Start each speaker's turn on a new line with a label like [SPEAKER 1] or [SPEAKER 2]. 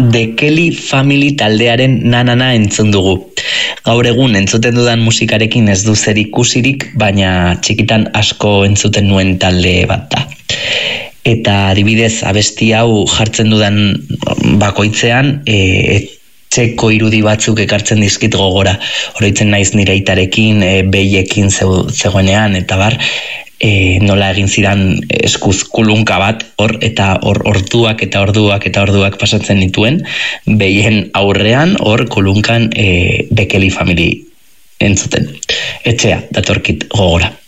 [SPEAKER 1] The Kelly Family taldearen nanana entzun dugu. Gaur egun entzuten dudan musikarekin ez du zer ikusirik, baina txikitan asko entzuten nuen talde bat da. Eta adibidez abesti hau jartzen dudan bakoitzean, etxeko irudi batzuk ekartzen dizkit gogora. Oroitzen naiz nire aitarekin, behiekin zegoenean, eta bar, nola egin zidan eskuz kulunka bat hor, eta orduak pasatzen dituen, behien aurrean hor kulunkan The Kelly Family entzuten. Etxea datorkit gogora.